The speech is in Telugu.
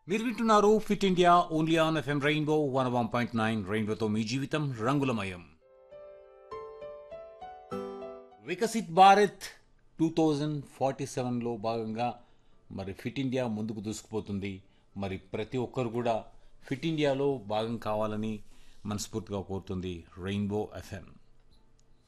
మీరు వింటున్నారు fit India only on FM rainbow 101.9 రెయిన్బోతో మీ జీవితం రంగులమయం. వికసిత్ భారత్ 2047లో భాగంగా మరి ఫిట్ ఇండియా ముందుకు దూసుకుపోతుంది. మరి ప్రతి ఒక్కరు కూడా ఫిట్ ఇండియాలో భాగం కావాలని మనస్ఫూర్తిగా కోరుతుంది రెయిన్బో ఎఫ్ఎం.